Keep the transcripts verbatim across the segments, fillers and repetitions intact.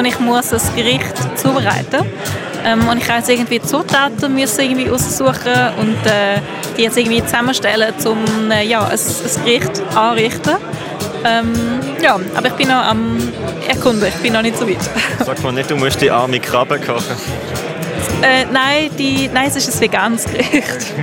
wo ich muss ein Gericht zubereiten muss. Ähm, und ich habe jetzt irgendwie die Zutaten müssen irgendwie aussuchen und äh, die jetzt irgendwie zusammenstellen, um äh, ja, ein, ein Gericht anrichten. Ähm, ja, aber ich bin noch am Erkunden, ich bin noch nicht so weit. Sag mal nicht, du musst die arme Krabbe kochen. Äh, nein, die, nein, es ist ein veganes Gericht.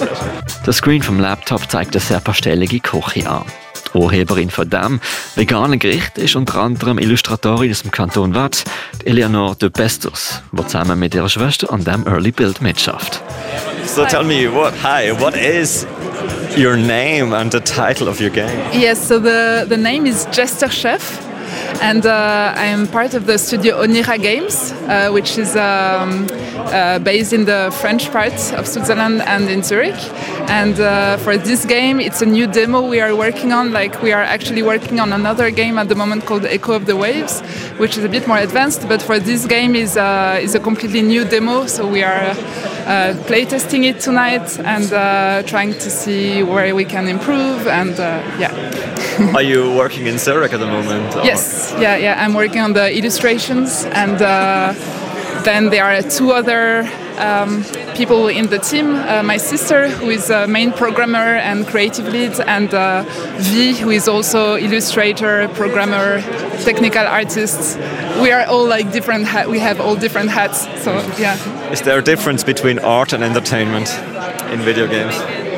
Der Screen vom Laptop zeigt eine sehr pastellige Küche an. Die Urheberin von diesem veganen Gericht ist unter anderem Illustratorin aus dem Kanton Waadt, Eleonore de Bestus, die zusammen mit ihrer Schwester an diesem Early Build mitschafft. So tell me, what, hi, what is your name and the title of your game? Yes, so the, the name is Jester Chef. And uh, I'm part of the studio Onira Games, uh, which is um, uh, based in the French part of Switzerland and in Zurich. And uh, for this game, it's a new demo we are working on. Like we are actually working on another game at the moment called Echo of the Waves, which is a bit more advanced. But for this game, is uh, is a completely new demo. So we are uh, playtesting it tonight and uh, trying to see where we can improve. And uh, yeah. Are you working in Zurich at the moment? Or? Yes, yeah, yeah. I'm working on the illustrations, and uh, then there are two other um, people in the team. Uh, my sister, who is a main programmer and creative lead, and uh, V, who is also illustrator, programmer, technical artist. We are all like different. Ha- we have all different hats. So yeah. Is there a difference between art and entertainment in video games?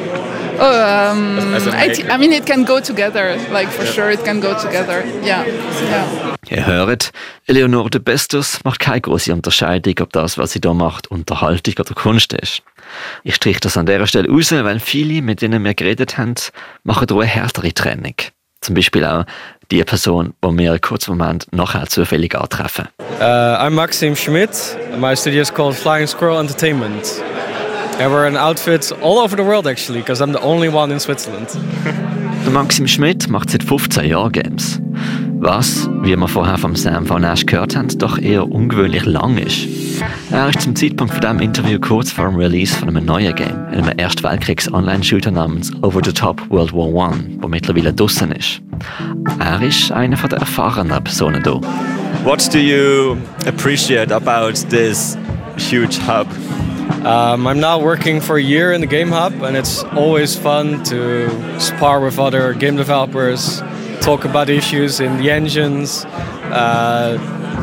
Oh, um, I, t- I mean, it can go together. Like for yeah. sure, it can go together. Yeah, yeah. Ihr hört, Eleonore de Bestus macht keine große Unterscheidung, ob das, was sie hier macht, Unterhaltung oder Kunst ist. Ich strich das an dieser Stelle raus, weil viele, mit denen wir geredet haben, machen hier eine härtere Trennung. Zum Beispiel auch die Person, die wir einen kurzen Moment nachher zufällig antreffen. Uh, I'm Maxim Schmidt. My studio is called Flying Squirrel Entertainment. And we're in outfits all over the world actually, because I'm the only one in Switzerland. Der Maxim Schmidt macht seit fünfzehn Jahren Games. Was, wie wir vorher vom Sam van Ash gehört haben, doch eher ungewöhnlich lang ist. Er ist zum Zeitpunkt von diesem Interview kurz vor dem Release von einem neuen Game, einem Erstweltkriegs-Online-Shooter namens Over the Top World War One, der mittlerweile draussen ist. Er ist einer der erfahrenen Personen hier. What do you appreciate about this huge hub? Um, I'm now working for a year in the Game Hub, and it's always fun to spar with other game developers, talk about issues in the engines, uh,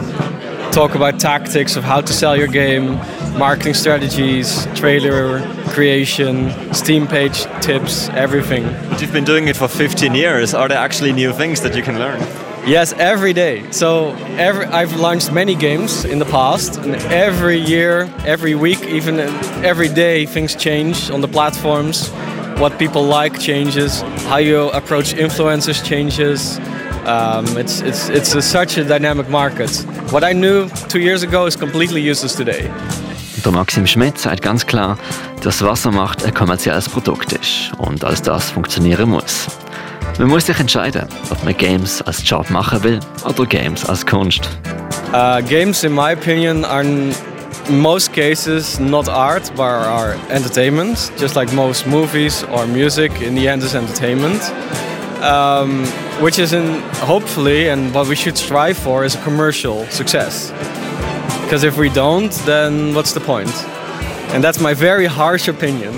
talk about tactics of how to sell your game, marketing strategies, trailer creation, Steam page tips, everything. But you've been doing it for fifteen years. Are there actually new things that you can learn? Yes, every day. So every, I've launched many games in the past, and every year, every week, even every day, things change on the platforms. What people like changes. How you approach influencers changes. Um, it's it's it's a, such a dynamic market. What I knew two years ago is completely useless today. Der Maxim Schmidt sagt ganz klar, dass was er macht ein kommerzielles Produkt ist und als das funktionieren muss. Man muss sich entscheiden, ob man Games als Job machen will oder Games als Kunst. Uh, games, in my opinion, are in most cases not art, but are entertainment. Just like most movies or music, in the end is entertainment. Um, which is in, hopefully, and what we should strive for, is a commercial success. Because if we don't, then what's the point? And that's my very harsh opinion.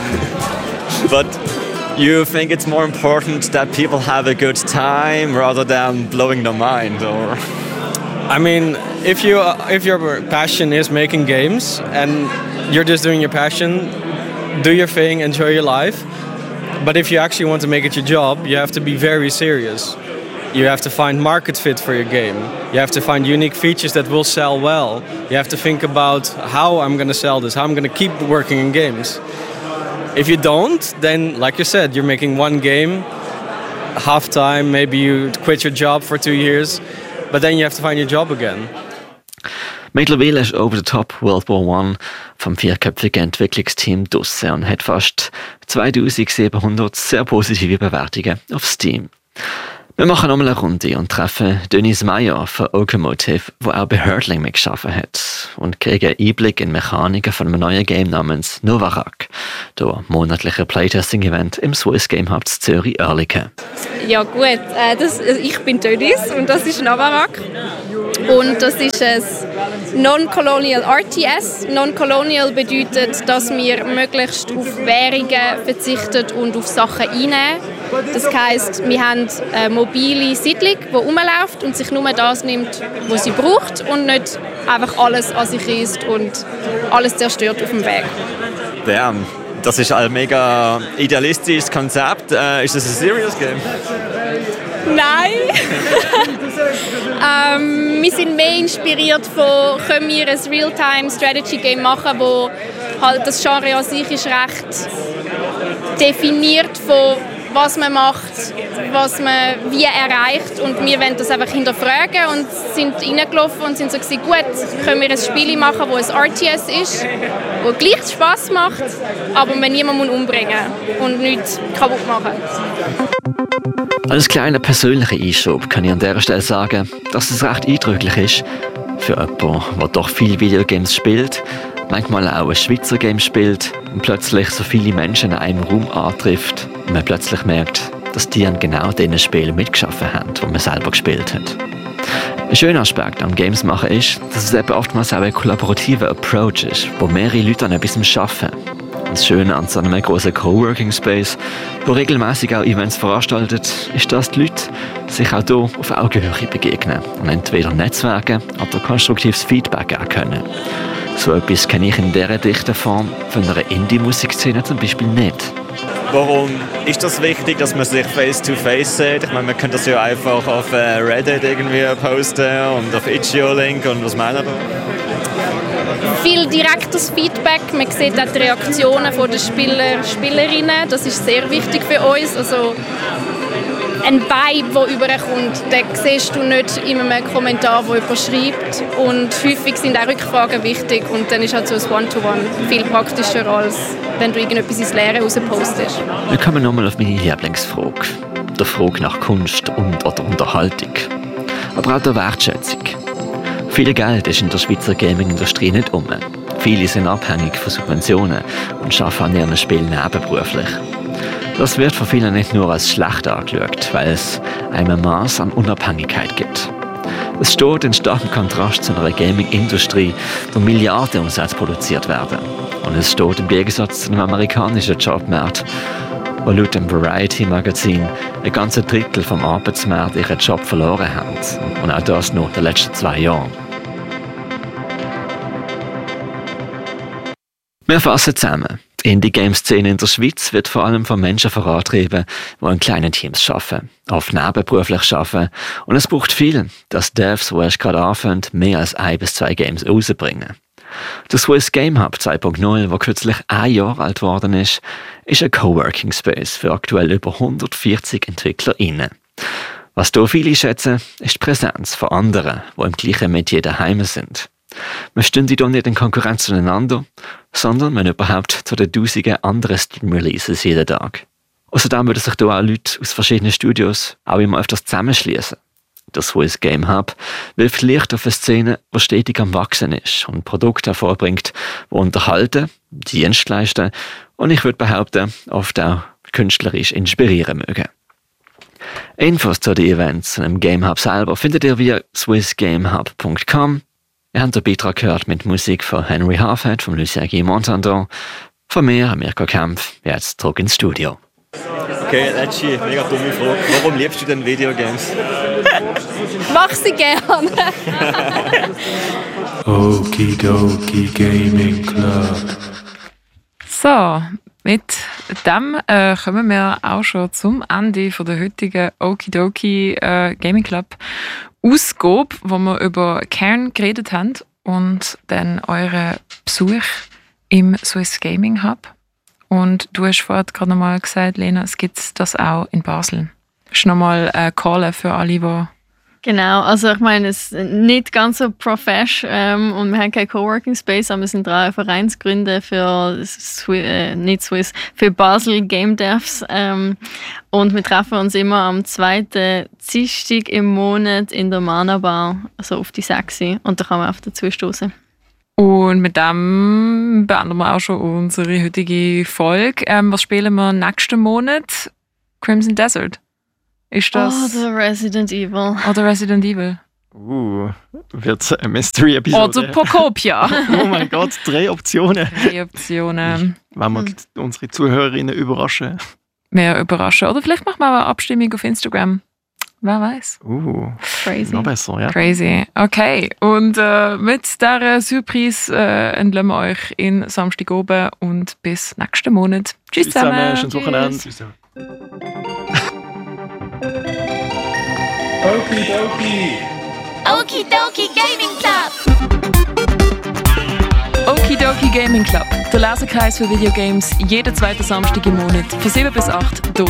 But you think it's more important that people have a good time rather than blowing their mind, or? I mean, if you uh, if your passion is making games and you're just doing your passion, do your thing, enjoy your life. But if you actually want to make it your job, you have to be very serious. You have to find market fit for your game. You have to find unique features that will sell well. You have to think about how I'm going to sell this, how I'm going to keep working in games. If you don't, then, like you said, you're making one game, half time, maybe you quit your job for two years, but then you have to find your job again. Mittlerweile ist Over the Top World War One vom vierköpfigen Entwicklungsteam draussen und hat fast zweitausendsiebenhundert sehr positive Bewertungen auf Steam. Wir machen nochmal eine Runde und treffen Denise Meyer von Okomotive, der auch bei Hurtling mitgearbeitet hat, und kriegen einen Einblick in Mechaniken von einem neuen Game namens Novarak, der monatliche Playtesting-Event im Swiss Game Hub Zürich-Oerlikon. Ja gut, äh, das, ich bin Denise und das ist Novarak. Und das ist ein Non-Colonial R T S. Non-Colonial bedeutet, dass wir möglichst auf Währungen verzichten und auf Sachen einnehmen. Das heisst, wir haben eine mobile Siedlung, die rumläuft und sich nur das nimmt, was sie braucht und nicht einfach alles an sich reißt und alles zerstört auf dem Weg. Ja, das ist ein mega idealistisches Konzept. Äh, ist das ein Serious Game? Nein! ähm, wir sind mehr inspiriert von, können wir ein Real-Time-Strategy-Game machen, wo halt das Genre an sich ist recht definiert von was man macht, was man wie erreicht, und wir wollen das einfach hinterfragen und sind reingelaufen und sind so gesagt, gut, können wir ein Spiel machen, wo ein R T S ist, wo gleich Spass macht, aber man niemanden umbringen und nichts kaputt machen. Als kleiner persönlicher Einschub kann ich an dieser Stelle sagen, dass es recht eindrücklich ist, für jemanden, der doch viele Videogames spielt, manchmal auch ein Schweizer Game spielt und plötzlich so viele Menschen in einem Raum antrifft und man plötzlich merkt, dass die an genau diesen Spielen mitgeschaffen haben, die man selber gespielt hat. Ein schöner Aspekt am Games machen ist, dass es eben oftmals auch ein kollaborativer Approach ist, wo mehrere Leute an etwas arbeiten. Das Schöne an so einem grossen Coworking Space, wo regelmäßig auch Events veranstaltet, ist, dass die Leute sich auch hier auf Augenhöhe begegnen und entweder Netzwerken oder konstruktives Feedback geben können. So etwas kenne ich in dieser dichten Form von einer Indie-Musikszene zum Beispiel nicht. Warum ist das wichtig, dass man sich face-to-face sieht? Ich meine, man könnte das ja einfach auf Reddit irgendwie posten und auf Itch.io-Link und was meint ihr? Viel direktes Feedback, man sieht auch die Reaktionen der Spieler, Spielerinnen, das ist sehr wichtig für uns. Also ein Vibe, der überkommt, den siehst du nicht in einem Kommentar, wo jemand schreibt. Und häufig sind auch Rückfragen wichtig und dann ist halt so ein One-to-One viel praktischer, als wenn du irgendetwas ins Leere rauspostest. Wir kommen nochmal auf meine Lieblingsfrage. Der Frage nach Kunst und oder Unterhaltung. Aber auch der Wertschätzung. Viel Geld ist in der Schweizer Gaming-Industrie nicht um. Viele sind abhängig von Subventionen und arbeiten an ihren Spielen nebenberuflich. Das wird von vielen nicht nur als schlecht angeschaut, weil es einem Maß an Unabhängigkeit gibt. Es steht in starkem Kontrast zu einer Gaming-Industrie, wo Milliarden Umsätze produziert werden. Und es steht im Gegensatz zu einem amerikanischen Jobmarkt, wo laut dem Variety-Magazin ein ganzer Drittel vom Arbeitsmarkt ihren Job verloren haben. Und auch das noch in den letzten zwei Jahren. Wir fassen zusammen. Die Indie-Game-Szene in der Schweiz wird vor allem von Menschen vorangetrieben, die in kleinen Teams arbeiten, oft nebenberuflich arbeiten. Und es braucht viel, dass Devs, die erst gerade anfangen, mehr als ein bis zwei Games rausbringen. Der Swiss Game Hub zwei Punkt null, der kürzlich ein Jahr alt geworden ist, ist ein Coworking Space für aktuell über hundertvierzig EntwicklerInnen. Was hier viele schätzen, ist die Präsenz von anderen, die im gleichen Metier daheim sind. Wir stehen hier nicht in Konkurrenz zueinander, sondern man überhaupt zu den tausenden anderen Steam-Releases jeden Tag. Außerdem würden sich hier auch Leute aus verschiedenen Studios auch immer öfters zusammenschließen. Der Swiss Game Hub wirft Licht auf eine Szene, die stetig am Wachsen ist und Produkte hervorbringt, die unterhalten, Dienst leisten und ich würde behaupten, oft auch künstlerisch inspirieren mögen. Infos zu den Events und dem Game Hub selber findet ihr via swiss game hub punkt com. Ihr habt den Beitrag gehört mit Musik von Henry Halfhead, von Lucien Guy Montandon, von mir, Mirko Kempf, jetzt zurück ins Studio. Okay, letzte, mega dumme Frage. Warum liebst du denn Videogames? Mach sie gerne! Okidoki Gaming Club. So, mit dem äh, kommen wir auch schon zum Ende von der heutigen Okidoki äh, Gaming Club Ausgabe, wo wir über Cairn geredet haben und dann euren Besuch im Swiss Gaming Hub. Und du hast vorhin gerade nochmal gesagt, Lena, es gibt das auch in Basel. Das ist nochmal ein Call für alle, die Genau, also ich meine, es ist nicht ganz so profesh ähm, und wir haben keinen Coworking Space, aber wir sind dran, einen Verein zu gründen für Swi- äh, nicht Swiss, für Basel Game Devs ähm, und wir treffen uns immer am zweiten Dienstag im Monat in der Mana Bar, also auf die Sexy, und da kann man auf dazu stoßen. Und mit dem beenden wir auch schon unsere heutige Folge. Ähm, was spielen wir nächsten Monat? Crimson Desert. Ist das? Oder Resident Evil. Oder Resident Evil. Uh, wird es eine Mystery-Episode? Oder Procopia. Oh mein Gott, drei Optionen. Drei Optionen. Wenn wir hm. unsere Zuhörerinnen überraschen. Mehr überraschen. Oder vielleicht machen wir auch eine Abstimmung auf Instagram. Wer weiß. Uh, Crazy. Noch besser, ja. Crazy. Okay. Und äh, mit dieser Surprise äh, entlassen wir euch in Samstag oben und bis nächsten Monat. Tschüss, Tschüss zusammen. Schönes Wochenende. Tschüss. Tschüss. Okidoki. Okidoki Gaming Club. Okidoki Gaming Club. Der Leserkreis für Videogames jeden zweiten Samstag im Monat von sieben bis acht hier